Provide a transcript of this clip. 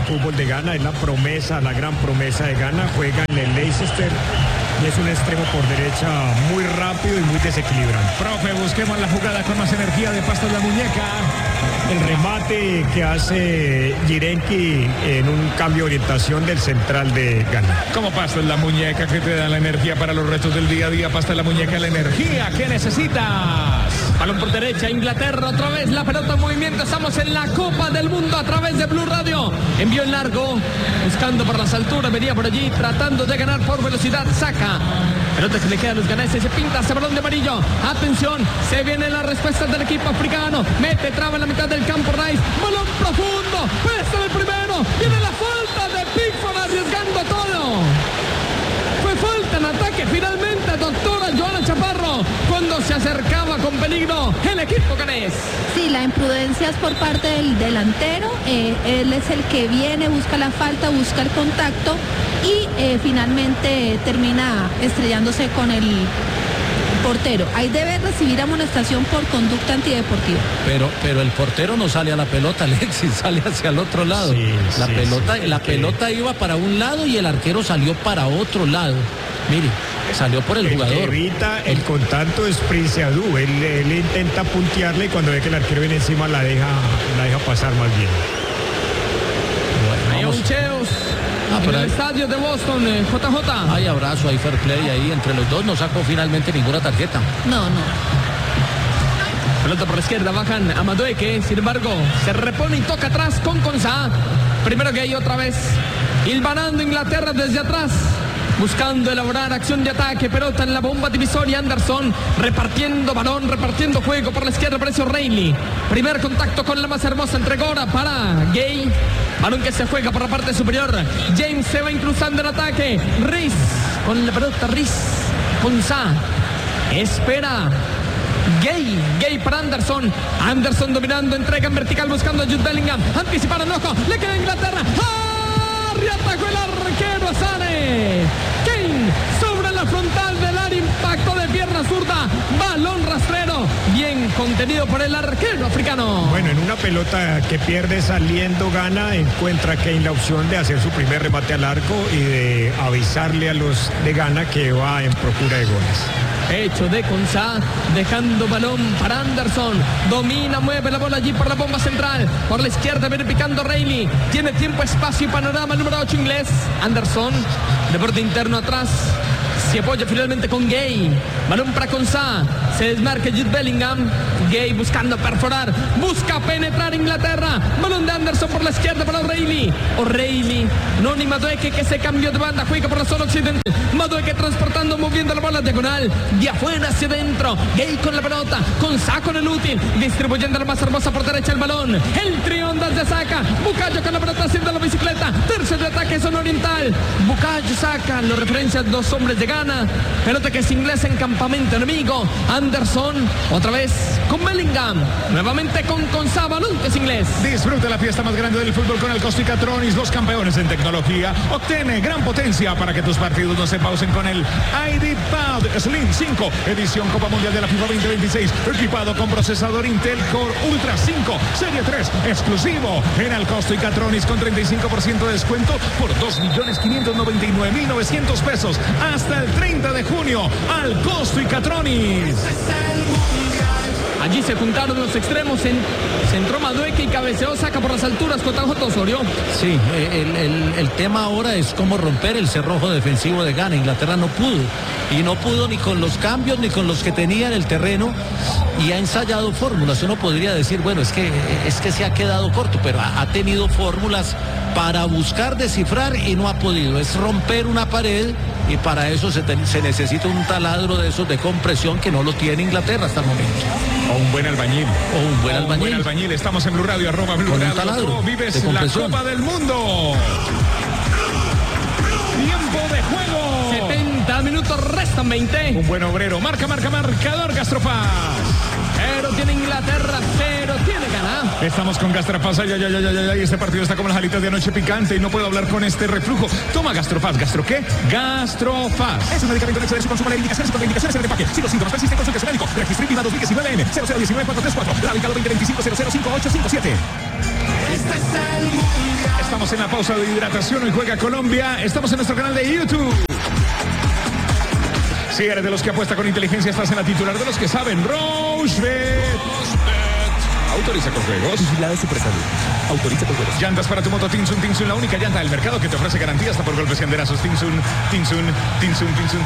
fútbol de Ghana, es la promesa, la gran promesa de Ghana, juega en el Leicester y es un extremo por derecha muy rápido y muy desequilibrante. Profe, busquemos la jugada con más energía de Pastos la Muñeca. El remate que hace Yirenki en un cambio de orientación del central de Ghana. ¿Cómo Pastos la Muñeca que te da la energía para los retos del día a día? Pastos la Muñeca, la energía que necesitas. Balón por derecha, Inglaterra otra vez, la pelota en movimiento, estamos en la Copa del Mundo a través de Blue Radio. Envío en largo, buscando por las alturas, venía por allí, tratando de ganar por velocidad, saca. Pelota que le queda a los ganeses, se pinta ese balón de amarillo. Atención, se vienen las respuestas del equipo africano. Mete, traba en la mitad del campo Rice. Balón profundo, pesa el primero. Viene la falta de Pickford arriesgando todo. Fue falta en ataque finalmente, doctora Joana Chaparro, cuando se acercaba con peligro el equipo ganés. Sí, la imprudencia es por parte del delantero. Él es el que viene, busca la falta, busca el contacto y finalmente termina estrellándose con el portero. Ahí debe recibir amonestación por conducta antideportiva. Pero el portero no sale a la pelota, Alexis, sale hacia el otro lado. Sí, la pelota iba para un lado y el arquero salió para otro lado. Mire, salió por el jugador. Que evita el contacto es Prince Adu. Él intenta puntearle y cuando ve que el arquero viene encima la deja pasar más bien. Hay abucheos en el estadio de Boston, JJ. Hay abrazo, hay fair play ahí entre los dos. No sacó finalmente ninguna tarjeta. No. Pelota por la izquierda, bajan a Madueke, sin embargo, se repone y toca atrás con Konsa. Primero que hay otra vez, hilvanando Inglaterra desde atrás, buscando elaborar acción de ataque, pelota en la bomba divisoria, Anderson, repartiendo balón, repartiendo juego por la izquierda, aparece O'Reilly. Primer contacto con la más hermosa, entregó ahora para Gay. Balón que se juega por la parte superior. James se va incrustando en ataque. Riz con la pelota, Riz con Sa. Espera. Gay para Anderson. Anderson dominando, entrega en vertical buscando a Jude Bellingham. Anticiparon, ojo, le queda Inglaterra. Reatacó el arquero Sane. Kane sobre la frontal del área, impacto de pierna zurda. Balón rastrero, bien contenido por el arquero africano. Bueno, en una pelota que pierde saliendo Ghana, encuentra Kane la opción de hacer su primer remate al arco y de avisarle a los de Ghana que va en procura de goles. Hecho de Konsa, dejando balón para Anderson. Domina, mueve la bola allí por la bomba central. Por la izquierda viene picando Reilly. Tiene tiempo, espacio y panorama. Número 8 inglés. Anderson, de borde interno atrás. Se apoya finalmente con Gay. Balón para Konsa. Se desmarca Jude Bellingham. Gay buscando perforar. Busca penetrar Inglaterra. Balón de Anderson por la izquierda para O'Reilly. Noni Madueke que se cambió de banda. Juega por la zona occidental. Madueke transportando, moviendo la bola diagonal. De afuera hacia adentro. Gay con la pelota. Konsa con el útil. Distribuyendo la más hermosa por derecha el balón. El triondas de saca. Bukayo con la pelota haciendo la bicicleta. Tercio de ataque son oriental. Bukayo saca. Lo referencian dos hombres de Ghana. Pelota que es inglesa en campamento enemigo. Anderson, otra vez con Bellingham. Nuevamente con Konsa, balón que es inglés. Disfruta la fiesta más grande del fútbol con el Costa y Catronis, los campeones en tecnología. Obtiene gran potencia para que tus partidos no se pausen con el iPad Slim 5, edición Copa Mundial de la FIFA 2026, equipado con procesador Intel Core Ultra 5, Serie 3, exclusivo en el Costa y Catronis con 35% de descuento por 2.599.900 pesos hasta el 30 de junio al Costa y Catronis. Allí se juntaron los extremos, centró Madueke y cabeceó, saca por las alturas JJ Osorio. Sí, el tema ahora es cómo romper el cerrojo defensivo de Ghana. Inglaterra no pudo, y no pudo ni con los cambios ni con los que tenía en el terreno, y ha ensayado fórmulas. Uno podría decir, bueno, es que se ha quedado corto, pero ha tenido fórmulas para buscar descifrar y no ha podido. Es romper una pared, y para eso se necesita un taladro de esos de compresión que no lo tiene Inglaterra hasta el momento. O un buen albañil. Un buen albañil. Estamos en Blue Radio, @Blue Radio. Un taladro Vives la Copa del Mundo. Tiempo de juego. 70 minutos, restan 20. Un buen obrero. Marcador Gastrofaz. Pero tiene Inglaterra, pero tiene Ghana. Estamos con Gastrofaz. Ay, este partido está como las alitas de anoche picante y no puedo hablar con este reflujo. Toma Gastrofaz. ¿Gastro qué? Gastrofaz. Es un medicamento de su consumo de indicaciones y contraindicaciones en el empaque. Si los síntomas persisten, consulte a su médico. Registro INVIMA 2019N 0019-434. Radicalo 2025-005857. Estamos en la pausa de hidratación. Hoy juega Colombia. Estamos en nuestro canal de YouTube. Si eres de los que apuesta con inteligencia, estás en la titular de los que saben. Rochebet. Autoriza con juegos. Vigilado Supersalud. Autoriza con juegos. Llantas para tu moto Tinsun. Tinsun, la única llanta del mercado que te ofrece garantía hasta por golpes y anderazos. Tinsun.